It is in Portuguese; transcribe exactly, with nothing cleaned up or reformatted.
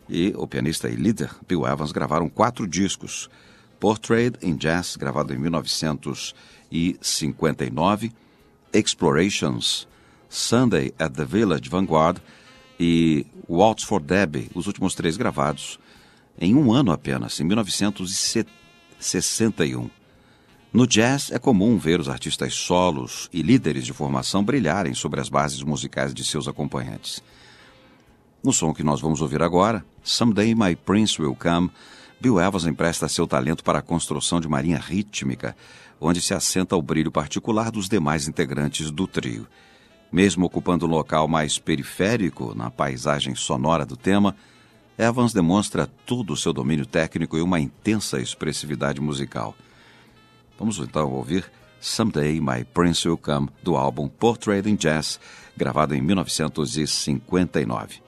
e o pianista e líder Bill Evans gravaram quatro discos. Portrait in Jazz, gravado em mil novecentos e cinquenta e nove, Explorations, Sunday at the Village Vanguard e Waltz for Debbie, os últimos três gravados em um ano apenas, em mil novecentos e sessenta e um. No jazz é comum ver os artistas solos e líderes de formação brilharem sobre as bases musicais de seus acompanhantes. No som que nós vamos ouvir agora, Someday My Prince Will Come, Bill Evans empresta seu talento para a construção de uma linha rítmica, onde se assenta o brilho particular dos demais integrantes do trio. Mesmo ocupando um local mais periférico na paisagem sonora do tema, Evans demonstra todo o seu domínio técnico e uma intensa expressividade musical. Vamos então ouvir Someday My Prince Will Come, do álbum Portrait in Jazz, gravado em mil novecentos e cinquenta e nove.